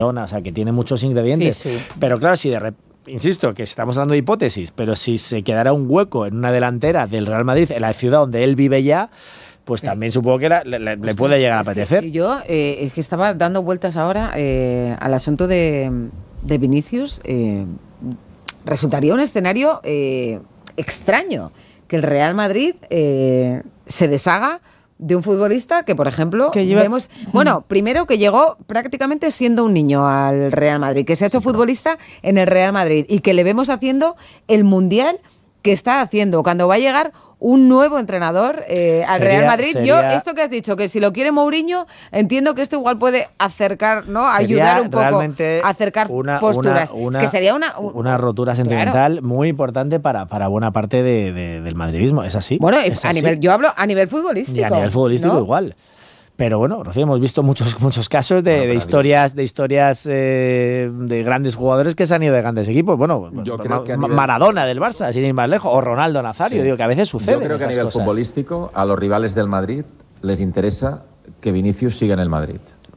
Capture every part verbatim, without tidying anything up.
O sea, que tiene muchos ingredientes. Sí, sí. Pero claro, si de repente, insisto, que estamos hablando de hipótesis, pero si se quedara un hueco en una delantera del Real Madrid, en la ciudad donde él vive ya, pues también supongo que la, le, le, le puede llegar a apetecer. Que yo eh, es que estaba dando vueltas ahora eh, al asunto de, de Vinicius. Eh, resultaría un escenario eh, extraño que el Real Madrid eh, se deshaga de un futbolista que, por ejemplo, que lleva... vemos... Bueno, primero que llegó prácticamente siendo un niño al Real Madrid, que se ha hecho futbolista en el Real Madrid y que le vemos haciendo el Mundial que está haciendo. Cuando va a llegar un nuevo entrenador eh, al Sería, Real Madrid, sería... yo esto que has dicho, que si lo quiere Mourinho, entiendo que esto igual puede acercar, ¿no? Ayudar un poco a acercar una, posturas. Una, una, es que sería una... Un, una rotura sentimental claro. muy importante para, para buena parte de, de, del madridismo. ¿Es así? Bueno, ¿Es a así? nivel, yo hablo a nivel futbolístico. Y a nivel futbolístico, ¿no? Igual. Pero bueno, Rocío, hemos visto muchos muchos casos de, bueno, de historias de historias eh, de grandes jugadores que se han ido de grandes equipos. Bueno, yo Ma- creo que a nivel... Maradona del Barça, sin ir más lejos, o Ronaldo Nazario, sí. Digo que a veces sucede. Yo creo que a nivel cosas. futbolístico, a los rivales del Madrid les interesa que Vinicius siga en el Madrid.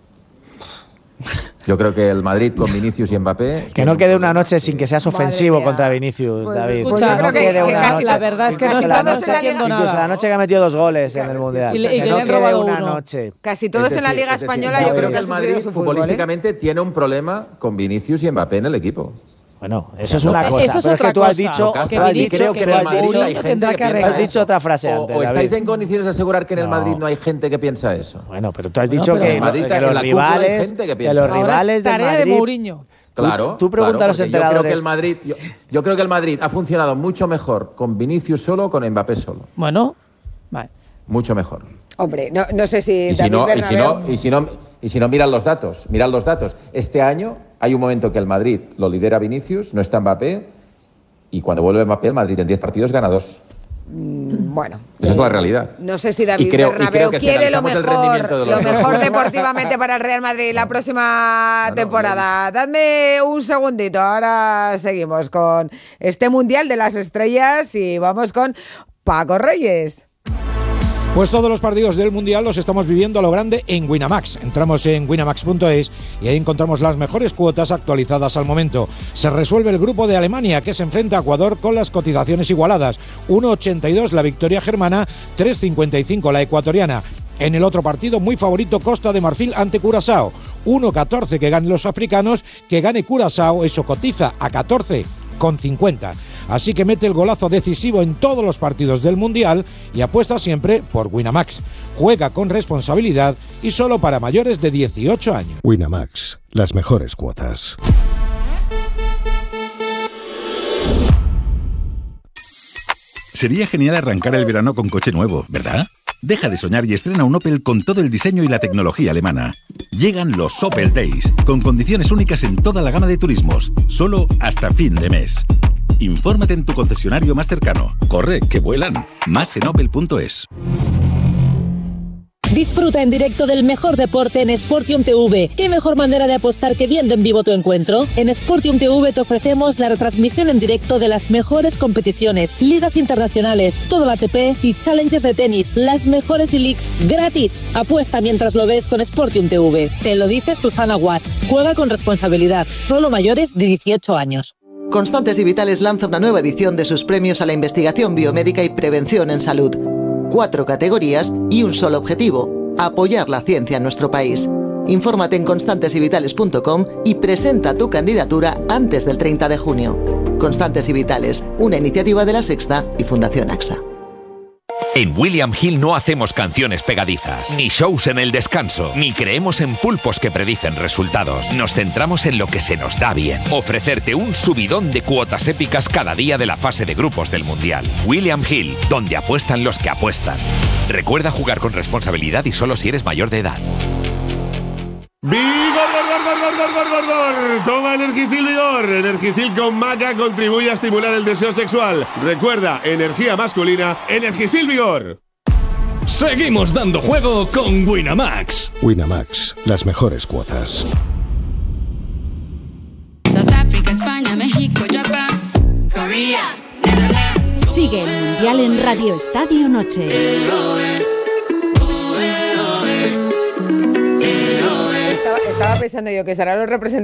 Yo creo que el Madrid con Vinicius y Mbappé... Que no quede una noche sin que seas ofensivo contra Vinicius, pues, David. Pues yo creo que, que una casi noche, la verdad es que no la estamos noche, haciendo nada. Incluso la noche que ha metido dos goles en el Mundial. Y le, y que que no le han quede robado una uno. noche. Casi todos decir, en la Liga decir, Española yo yo creo que que el Madrid futbolísticamente ¿eh? tiene un problema con Vinicius y Mbappé en el equipo. Bueno, eso es una cosa, eso es pero es que tú cosa. has dicho, Que has dicho, creo que que en tú el has Madrid dicho, hay gente que, que piensa has dicho otra frase o, antes, o estáis David. en condiciones de asegurar que en el No. Madrid no hay gente que piensa eso. Bueno, pero tú has Bueno, dicho pero que, en Madrid, que en los la cúpula hay rivales, gente que que piensa. los rivales del tarea Madrid. de Mourinho. Claro, Tú, tú preguntas claro, a los porque entrenadores. Yo creo que el Madrid, yo, yo creo que el Madrid ha funcionado mucho mejor con Vinicius solo o con Mbappé solo. Bueno, vale. Mucho mejor. Hombre, no, no sé si Y si David no, y si Bernabéu... no, y si no, y si no, mirad los datos, mirad los datos. Este año hay un momento que el Madrid lo lidera Vinicius, no está Mbappé, y cuando vuelve Mbappé, el Madrid en diez partidos gana dos. Mm, bueno. Esa es la realidad. No sé si David Y creo- y Bernabéu creo que si quiere lo analizamos el rendimiento mejor, de los lo dos. mejor deportivamente para el Real Madrid la próxima Bueno, temporada. Dadme un segundito, ahora seguimos con este Mundial de las Estrellas y vamos con Paco Reyes. Pues todos los partidos del Mundial los estamos viviendo a lo grande en Winamax. Entramos en winamax punto es y ahí encontramos las mejores cuotas actualizadas al momento. Se resuelve el grupo de Alemania, que se enfrenta a Ecuador con las cotizaciones igualadas. uno ochenta y dos la victoria germana, tres cincuenta y cinco la ecuatoriana. En el otro partido, muy favorito Costa de Marfil ante Curazao. uno catorce que ganen los africanos, que gane Curazao, eso cotiza a catorce con cincuenta. Así que mete el golazo decisivo en todos los partidos del Mundial y apuesta siempre por Winamax. Juega con responsabilidad y solo para mayores de dieciocho años. Winamax, las mejores cuotas. Sería genial arrancar el verano con coche nuevo, ¿verdad? Deja de soñar y estrena un Opel con todo el diseño y la tecnología alemana. Llegan los Opel Days, con condiciones únicas en toda la gama de turismos, solo hasta fin de mes. Infórmate en tu concesionario más cercano. Corre, que vuelan. Más en opel punto es. Disfruta en directo del mejor deporte en Sportium T V. ¿Qué mejor manera de apostar que viendo en vivo tu encuentro? En Sportium T V te ofrecemos la retransmisión en directo de las mejores competiciones, ligas internacionales, todo la A T P y challenges de tenis, las mejores e-leagues, gratis. Apuesta mientras lo ves con Sportium T V. Te lo dice Susana Guas. Juega con responsabilidad, solo mayores de dieciocho años. Constantes y Vitales lanza una nueva edición de sus premios a la investigación biomédica y prevención en salud. Cuatro categorías y un solo objetivo: apoyar la ciencia en nuestro país. Infórmate en constantes y vitales punto com y presenta tu candidatura antes del treinta de junio. Constantes y Vitales, una iniciativa de La Sexta y Fundación AXA. En William Hill no hacemos canciones pegadizas, ni shows en el descanso, ni creemos en pulpos que predicen resultados. Nos centramos en lo que se nos da bien. Ofrecerte un subidón de cuotas épicas cada día de la fase de grupos del Mundial. William Hill, donde apuestan los que apuestan. Recuerda jugar con responsabilidad y solo si eres mayor de edad. ¡Vigor, gor, gor, gor, gor, gor, gor, gor! Toma Energisil Vigor. Energisil con maca contribuye a estimular el deseo sexual. Recuerda, energía masculina, Energisil Vigor. Seguimos dando juego con Winamax. Winamax, las mejores cuotas. South Africa, España, México, Japón, Corea, Netherlands. Sigue el Mundial en Radio Estadio Noche. Estaba, estaba pensando yo que serán los representantes